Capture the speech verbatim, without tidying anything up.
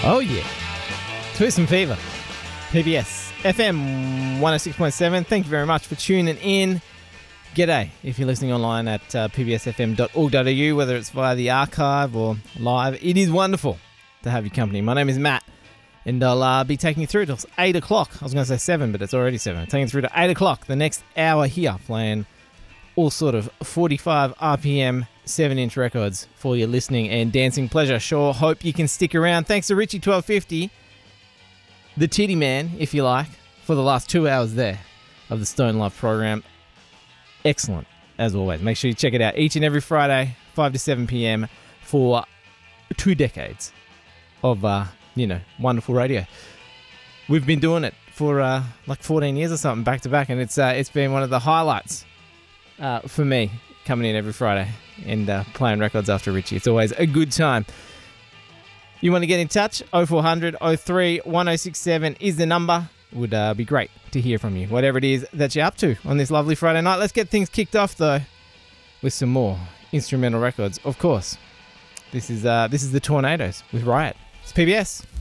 Oh, yeah. Twist and Fever. P B S F M one oh six point seven. Thank you very much for tuning in. G'day if you're listening online at uh, p b s f m dot org dot a u, whether it's via the archive or live. It is wonderful to have your company. My name is Matt, and I'll uh, be taking you through till eight o'clock. I was going to say seven, but it's already seven. Taking you through to eight o'clock, the next hour here, playing all sort of forty-five R P M, seven inch records for your listening and dancing pleasure. Sure hope you can stick around. Thanks to Richie twelve fifty, the titty man, if you like, for the last two hours there of the Stone Love program. Excellent, as always. Make sure you check it out each and every Friday, five to seven p.m. for two decades of, uh, you know, wonderful radio. We've been doing it for uh, like fourteen years or something, back to back, and it's uh, it's been one of the highlights uh, for me, coming in every Friday and uh, playing records after Richie. It's always a good time. You want to get in touch? oh four hundred oh three one oh six seven is the number. Would uh, be great to hear from you, whatever it is that you're up to on this lovely Friday night. Let's get things kicked off, though, with some more instrumental records. Of course, this is uh, this is the Tornadoes with Riot. It's P B S.